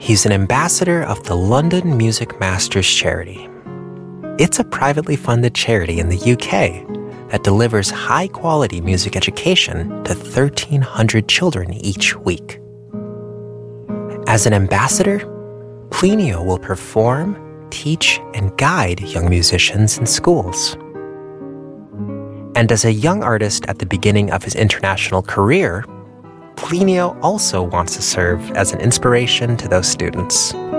He's an ambassador of the London Music Masters Charity. It's a privately funded charity in the UK that delivers high-quality music education to 1,300 children each week. As an ambassador, Plinio will perform, teach, and guide young musicians in schools. And as a young artist at the beginning of his international career, Plinio also wants to serve as an inspiration to those students.